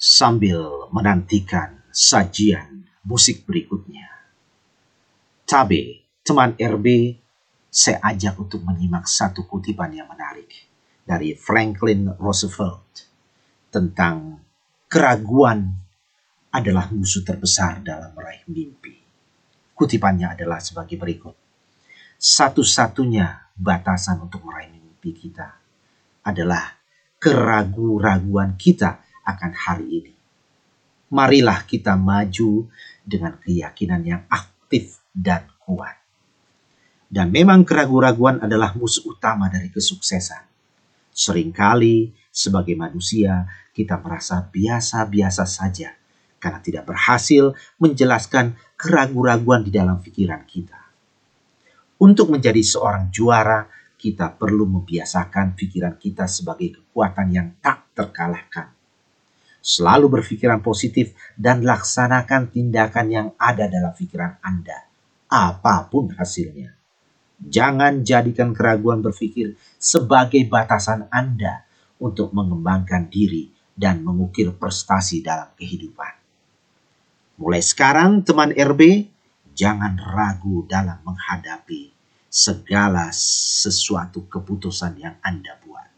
sambil menantikan sajian musik berikutnya. Tabe, teman RB, saya ajak untuk menyimak satu kutipan yang menarik dari Franklin Roosevelt tentang keraguan adalah musuh terbesar dalam meraih mimpi. Kutipannya adalah sebagai berikut. Satu-satunya batasan untuk meraih mimpi kita adalah keraguan-raguan kita akan hari ini. Marilah kita maju dengan keyakinan yang aktif dan kuat. Dan memang keraguan-raguan adalah musuh utama dari kesuksesan. Seringkali sebagai manusia kita merasa biasa-biasa saja karena tidak berhasil menjelaskan keraguan-raguan di dalam pikiran kita. Untuk menjadi seorang juara, kita perlu membiasakan pikiran kita sebagai kekuatan yang tak terkalahkan. Selalu berpikiran positif dan laksanakan tindakan yang ada dalam pikiran Anda, apapun hasilnya. Jangan jadikan keraguan berpikir sebagai batasan Anda untuk mengembangkan diri dan mengukir prestasi dalam kehidupan. Mulai sekarang, teman RB, jangan ragu dalam menghadapi segala sesuatu keputusan yang Anda buat.